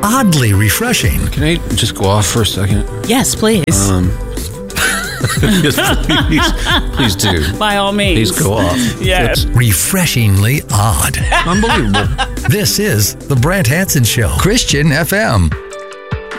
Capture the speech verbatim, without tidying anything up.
oddly refreshing. Can I just go off for a second? Yes, please. Um, yes, please, please do. By all means. Please go off. Yes. It's Refreshingly odd. unbelievable. This is The Brant Hanson Show, Christian F M.